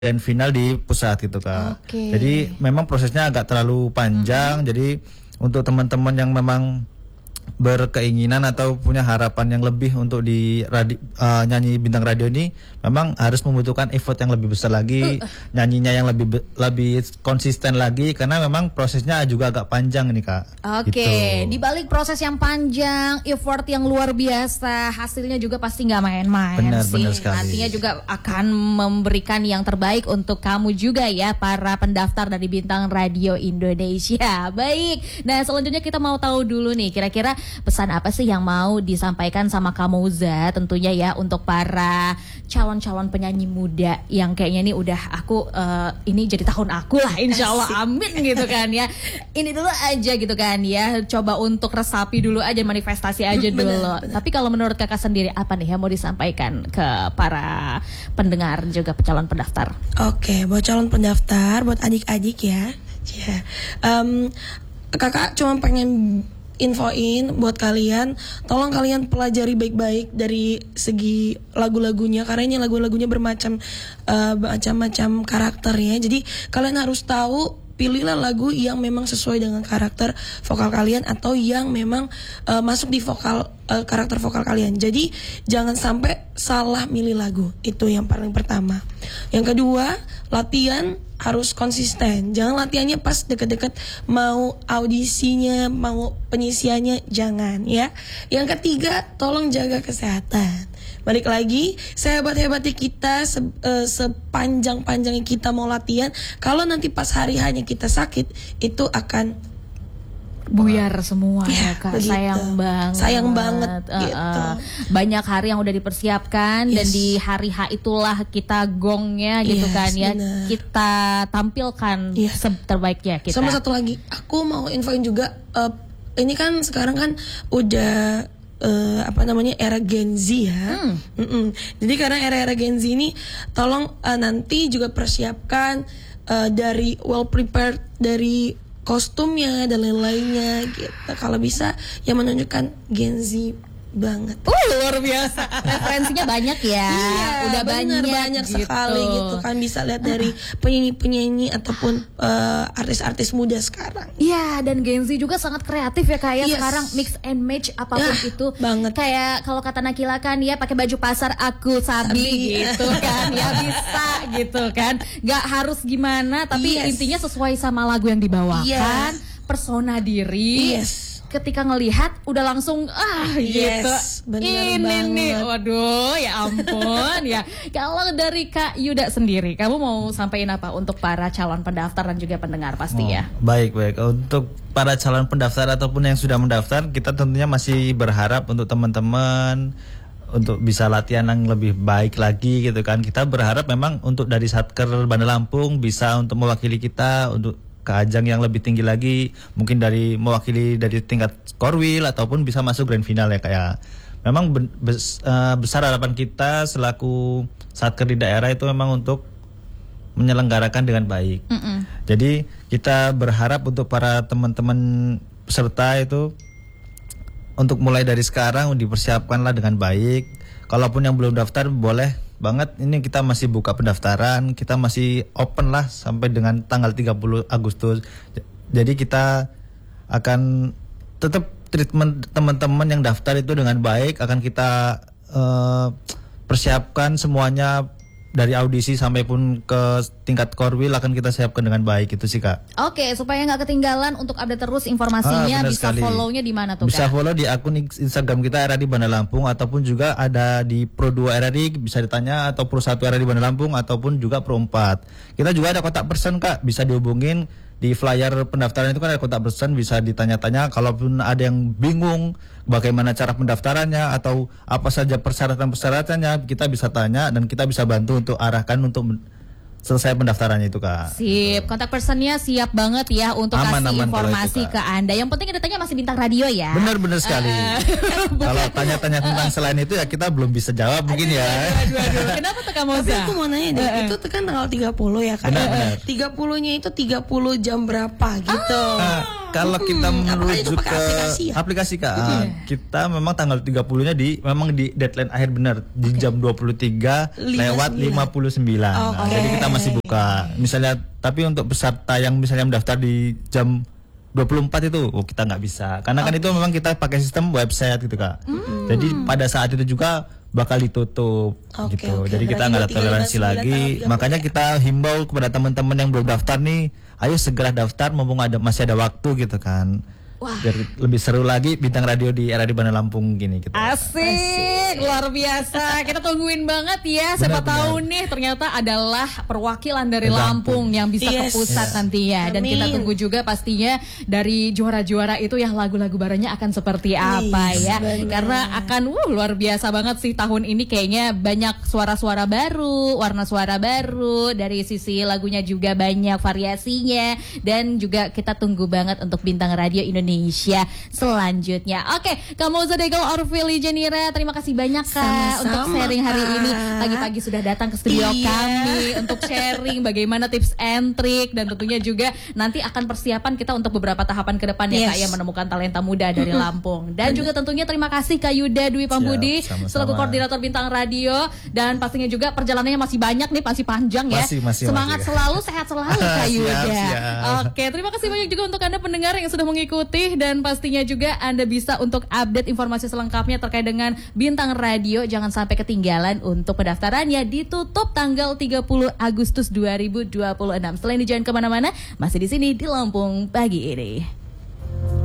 grand final di pusat gitu Kak. Jadi memang prosesnya agak terlalu panjang. Jadi untuk teman-teman yang memang berkeinginan atau punya harapan yang lebih untuk di nyanyi bintang radio ini, memang harus membutuhkan effort yang lebih besar lagi, nyanyinya yang lebih konsisten lagi, karena memang prosesnya juga agak panjang ini Kak. Gitu. Di balik proses yang panjang, effort yang luar biasa, hasilnya juga pasti nggak main-main sih. Benar sekali. Artinya juga akan memberikan yang terbaik untuk kamu juga ya, para pendaftar dari Bintang Radio Indonesia. Baik, nah selanjutnya kita mau tahu dulu nih, kira-kira pesan apa sih yang mau disampaikan sama Kamuza tentunya ya untuk para calon-calon penyanyi muda yang kayaknya nih udah ini jadi tahun aku lah, insya Allah, amin gitu kan ya. Ini dulu aja gitu kan ya, coba untuk resapi dulu aja, manifestasi aja dulu. Bener. Tapi kalau menurut kakak sendiri apa nih yang mau disampaikan ke para pendengar juga calon pendaftar? Oke, buat calon pendaftar, buat adik-adik ya. Kakak cuma pengen infoin buat kalian, tolong kalian pelajari baik-baik dari segi lagu-lagunya, karena ini lagu-lagunya bermacam-macam karakternya. Jadi kalian harus tahu, pilihlah lagu yang memang sesuai dengan karakter vokal kalian atau yang memang masuk di karakter vokal kalian. Jadi jangan sampai salah milih lagu. Itu yang paling pertama. Yang kedua, latihan harus konsisten. Jangan latihannya pas deket-deket mau audisinya, mau penyisiannya, jangan ya. Yang ketiga, tolong jaga kesehatan. Balik lagi, sehebat-hebatnya kita, sepanjang-panjangnya kita mau latihan, kalau nanti pas hari hanya kita sakit, itu akan buyar semua ya Kak. Begitu. Sayang banget gitu. Banyak hari yang udah dipersiapkan, dan di hari H itulah kita gongnya gitu kan ya. Bener. Kita tampilkan terbaiknya kita. Sama satu lagi, aku mau infoin juga, ini kan sekarang kan udah era Gen Z ya. Jadi karena era Gen Z ini, tolong nanti juga persiapkan dari well prepared, dari kostumnya dan lain-lainnya gitu. Kalau bisa yang menunjukkan Gen Z banget. Luar biasa. Referensinya banyak ya. Iya, udah banyak gitu. Sekali gitu kan, bisa lihat dari penyanyi-penyanyi ataupun artis-artis muda sekarang. Iya, dan Gen Z juga sangat kreatif ya kayak sekarang, mix and match apapun itu. Banget. Kayak kalau kata Nakila kan ya, pakai baju pasar aku sabi gitu kan. Ya bisa gitu kan. Gak harus gimana, tapi intinya sesuai sama lagu yang dibawakan, persona diri. Ketika ngelihat udah langsung gitu. Ini banget. Nih, waduh ya ampun ya. Kalau dari Kak Yuda sendiri, kamu mau sampaikan apa untuk para calon pendaftar dan juga pendengar pasti ya? Baik. Untuk para calon pendaftar ataupun yang sudah mendaftar, kita tentunya masih berharap untuk teman-teman untuk bisa latihan yang lebih baik lagi gitu kan. Kita berharap memang untuk dari Satker Bandar Lampung bisa untuk mewakili kita untuk ke ajang yang lebih tinggi lagi, mungkin mewakili dari tingkat Korwil ataupun bisa masuk grand final ya kayak. Memang besar harapan kita selaku Satker di daerah itu memang untuk menyelenggarakan dengan baik. Jadi kita berharap untuk para teman-teman peserta itu untuk mulai dari sekarang dipersiapkanlah dengan baik. Kalaupun yang belum daftar boleh banget, ini kita masih buka pendaftaran, kita masih open lah sampai dengan tanggal 30 Agustus. Jadi kita akan tetap treatment teman-teman yang daftar itu dengan baik, akan kita persiapkan semuanya dari audisi sampai pun ke tingkat Korwil akan kita siapkan dengan baik, itu sih Kak. Oke, supaya nggak ketinggalan untuk update terus informasinya, bisa follow-nya di mana tuh Kak? Bisa follow di akun Instagram kita RRI Bandar Lampung, ataupun juga ada di Pro 2 RRI bisa ditanya, atau Pro 1 RRI Bandar Lampung, ataupun juga Pro 4. Kita juga ada kontak person Kak, bisa dihubungin di flyer pendaftaran itu kan ada kontak person, bisa ditanya-tanya. Kalaupun ada yang bingung bagaimana cara pendaftarannya atau apa saja persyaratan-persyaratannya, kita bisa tanya dan kita bisa bantu untuk arahkan untuk selesai pendaftarannya itu Kak. Sip, kontak personnya siap banget ya untuk kasih informasi ke Anda. Yang penting datanya masih Bintang Radio ya. Benar sekali. Kalau tanya-tanya tentang selain itu ya kita belum bisa jawab mungkin ya. Kenapa tuh kamu? Tapi aku mau nanya deh, itu kan tanggal 30 ya Kak. Benar. 30-nya itu 30 jam berapa gitu. Kalau kita apakah itu menuju pakai ke aplikasi ya? aplikasi Kak, kita memang tanggal 30-nya memang di deadline akhir benar di jam 23 lewat 59. Nah, jadi kita masih buka. Misalnya tapi untuk peserta yang misalnya mendaftar di jam 24 itu kita nggak bisa. Karena kan itu memang kita pakai sistem website gitu Kak. Jadi pada saat itu juga bakal ditutup gitu. Jadi kita nggak ada toleransi lagi. Makanya kita himbau kepada teman-teman yang belum daftar nih, ayo segera daftar mumpung masih ada waktu gitu kan. Biar lebih seru lagi Bintang Radio di era di Bandar Lampung gini gitu. Asik, luar biasa. Kita tungguin banget ya. Siapa tahu nih ternyata adalah perwakilan dari Lampung yang bisa ke pusat nantinya. Dan kita tunggu juga pastinya dari juara-juara itu yang lagu-lagu barunya akan seperti apa ya. Karena akan luar biasa banget sih tahun ini, kayaknya banyak suara-suara baru, warna suara baru, dari sisi lagunya juga banyak variasinya, dan juga kita tunggu banget untuk Bintang Radio Indonesia selanjutnya. Oke, kamu Zadegel Orvili Janira, terima kasih banyak Kak untuk sharing hari ini. Pagi-pagi sudah datang ke studio kami untuk sharing bagaimana tips and trik, dan tentunya juga nanti akan persiapan kita untuk beberapa tahapan ke depan ya Kak, yang menemukan talenta muda dari Lampung. Dan juga tentunya terima kasih Kak Yuda Dwi Pambudi selaku koordinator Bintang Radio, dan pastinya juga perjalanannya masih banyak nih, masih panjang ya. Semangat selalu, sehat selalu Kak Yuda. Oke, terima kasih banyak juga untuk Anda pendengar yang sudah mengikuti, dan pastinya juga Anda bisa untuk update informasi selengkapnya terkait dengan Bintang Radio. Jangan sampai ketinggalan untuk pendaftarannya ditutup tanggal 30 Agustus 2026. Selain di jangan kemana-mana, masih di sini di Lampung pagi ini.